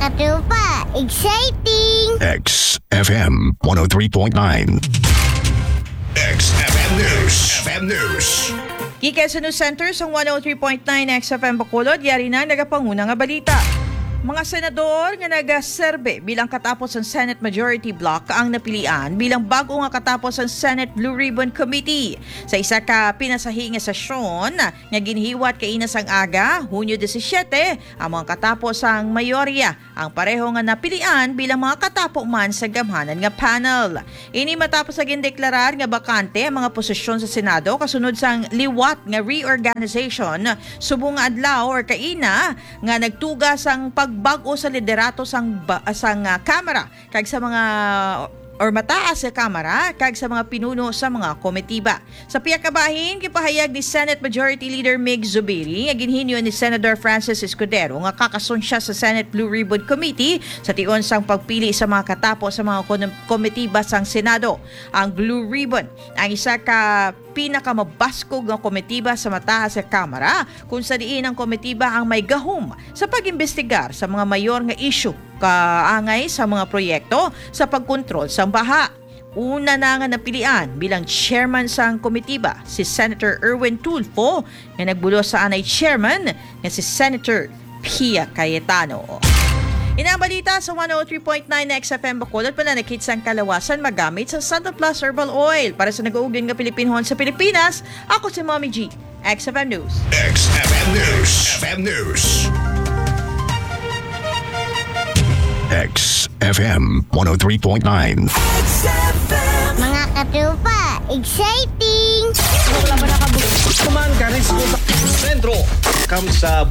katupa, exciting! XFM 103.9. XFM News. FM News. Kike sa News Center sa 103.9 XFM Bacolod, yari na nagapanguna nga balita. Mga senador nga nagaserbe bilang katapos ang Senate Majority Block ang napilian bilang bago nga katapos ang Senate Blue Ribbon Committee. Sa isa ka pinasahi nga sesyon nga ginhiwat kay inas ang aga, Hunyo 17, ang mga katapos ang mayorya ang pareho nga napilian bilang mga katapo man sa gamhanan nga panel. Ini matapos ang deklarar nga bakante ang mga posisyon sa Senado kasunod sang liwat nga reorganization subong nga adlaw or kaina nga nagtugas ang pagbago sa liderato sang Kamara kag sa mga or mataas sa Kamara kag sa mga pinuno sa mga komitiba. Sa piyakabahin, kipahayag ni Senate Majority Leader Mig Zubiri nga ginhinyo ni Senator Francis Escudero nga kakason siya sa Senate Blue Ribbon Committee sa tion sang pagpili sa mga katapos sa mga komitiba sang Senado. Ang Blue Ribbon ang isa ka pinakamabaskog ng komitiba sa mataas sa Kamara kung sa diin ang komitiba ang may gahom sa pag-imbestigar sa mga mayor nga issue kaangay sa mga proyekto sa pagkontrol sa baha. Una na nga napilian bilang chairman sang komitiba si Senator Erwin Tulfo na nagbulos sa anay chairman nga si Senator Pia Cayetano. Inabalita sa 103.9 XFM Bacolod pala nakits ang kalawasan magamit sa Santa Plus Herbal Oil. Para sa nag-uugin nga Pilipinhon sa Pilipinas, ako si Mommy G, XFM News. XFM News. FM News. XFM 103.9. Mga katupa, exciting! Kuman karis ko sa sentro. Kam sa